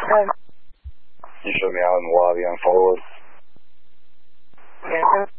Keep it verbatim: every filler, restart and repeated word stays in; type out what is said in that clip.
You showed me out in the lobby on forward. Yeah.